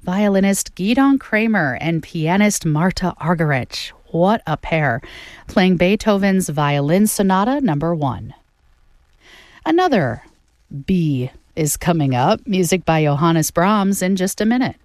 violinist Gidon Kramer and pianist Marta Argerich. What a pair, playing Beethoven's Violin Sonata No. 1. Another B is coming up, music by Johannes Brahms in just a minute.